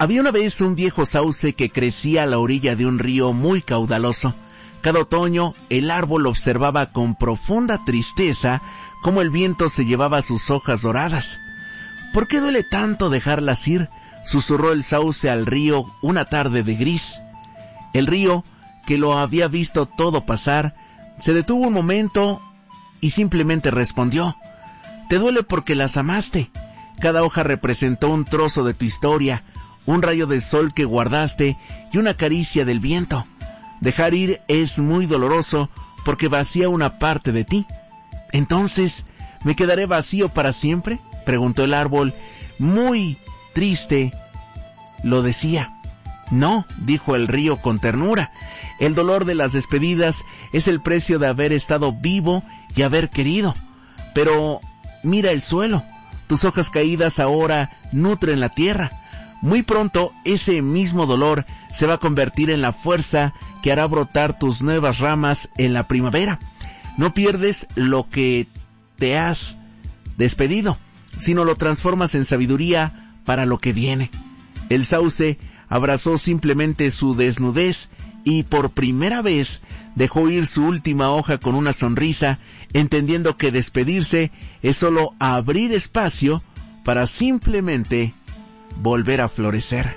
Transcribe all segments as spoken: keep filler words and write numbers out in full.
Había una vez un viejo sauce que crecía a la orilla de un río muy caudaloso. Cada otoño el árbol observaba con profunda tristeza cómo el viento se llevaba sus hojas doradas. ¿Por qué duele tanto dejarlas ir?, susurró el sauce al río una tarde de gris. El río, que lo había visto todo pasar, se detuvo un momento y simplemente respondió: «Te duele porque las amaste. Cada hoja representó un trozo de tu historia, un rayo de sol que guardaste y una caricia del viento. Dejar ir es muy doloroso porque vacía una parte de ti». «¿Entonces, me quedaré vacío para siempre?», preguntó el árbol. Muy triste lo decía. «No», dijo el río con ternura, «el dolor de las despedidas es el precio de haber estado vivo y haber querido. Pero mira el suelo, tus hojas caídas ahora nutren la tierra. Muy pronto ese mismo dolor se va a convertir en la fuerza que hará brotar tus nuevas ramas en la primavera. No pierdes lo que te has despedido, sino lo transformas en sabiduría para lo que viene». El sauce abrazó simplemente su desnudez y por primera vez dejó ir su última hoja con una sonrisa, entendiendo que despedirse es solo abrir espacio para simplemente volver a florecer.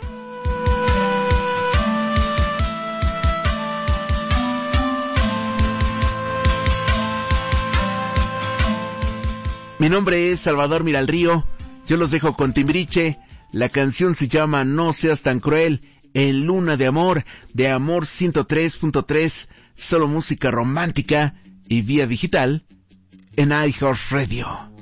Mi nombre es Salvador Miralrío. Yo los dejo con Timbiriche. La canción se llama No seas tan cruel, en Luna de Amor, de Amor ciento tres punto tres, solo música romántica y vía digital en iHeartRadio.